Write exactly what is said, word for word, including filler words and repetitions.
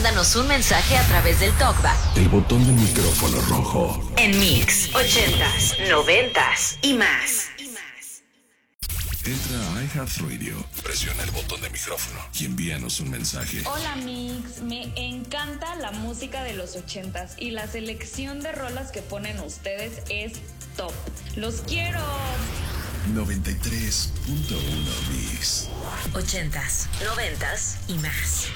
mándanos un mensaje a través del TalkBack. El botón del micrófono rojo. En Mix, ochentas, noventas y más. Entra a iHeartRadio, presiona el botón de micrófono y envíanos un mensaje. Hola Mix, me encanta la música de los ochentas y la selección de rolas que ponen ustedes es top. ¡Los quiero! noventa y tres punto uno Mix. Ochentas, noventas y más.